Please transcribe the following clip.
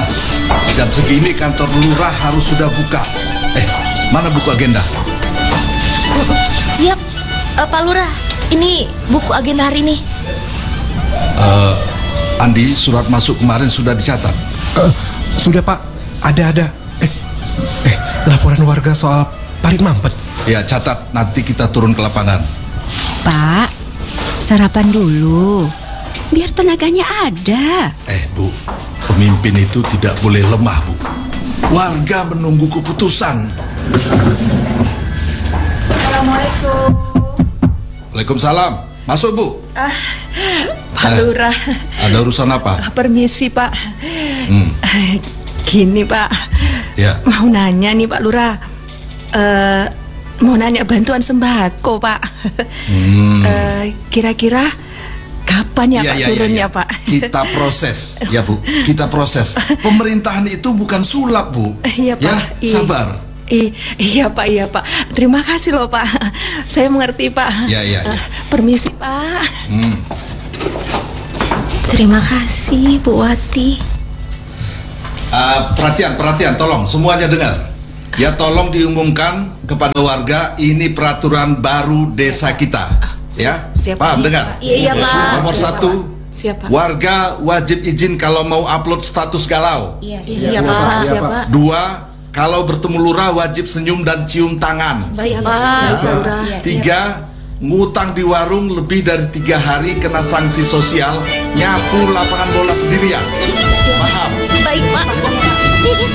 jam segini kantor lurah harus sudah buka. Mana buku agenda? Siap, Pak Lurah. Ini buku agenda hari ini. Andi, surat masuk kemarin sudah dicatat? Sudah Pak, ada. Laporan warga soal parit mampet. Ya, catat, nanti kita turun ke lapangan. Pak, sarapan dulu, biar tenaganya ada. Bu, pemimpin itu tidak boleh lemah, Bu. Warga menunggu keputusan. Assalamualaikum. Waalaikumsalam. Masuk, Bu. Pak Lurah. Ada urusan apa? Permisi, Pak. Gini, Pak. Ya. Mau nanya nih, Pak Lurah. Mau nanya bantuan sembako, Pak. Kira-kira kapan ya, Pak, turunnya, Pak? Kita proses, ya Bu. Kita proses. Pemerintahan itu bukan sulap, Bu. Iya, Pak. Ya, sabar. Iya, Pak. Terima kasih loh, Pak. Saya mengerti, Pak. Iya. Permisi, Pak. Terima kasih, Bu Wati. Perhatian, tolong semuanya dengar. Ya, tolong diumumkan kepada warga, ini peraturan baru desa kita. Ya, siap, paham, Pak. dengar? Iya, Pak. Nomor Siap, 1, Pak. Siap, Pak. warga wajib izin kalau mau upload status galau. Iya, Pak. Siap, Pak. 2, kalau bertemu lurah wajib senyum dan cium tangan. Baik, Pak. 3, ngutang di warung lebih dari 3 hari kena sanksi sosial, nyapu lapangan bola sendirian. Paham? Baik, Pak.